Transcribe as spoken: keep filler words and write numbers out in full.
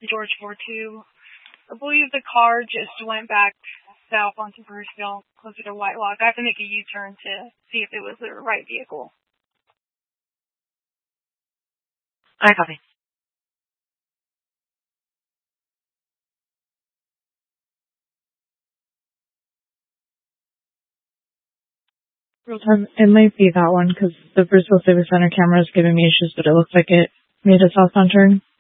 George four two. I believe the car just went back south onto Bruceville, closer to Whitelock. I have to make a U-turn to see if it was the right vehicle. I copy. Real time, it might be that one because the Bruceville Civic Center camera is giving me issues, but it looks like it made a southbound turn.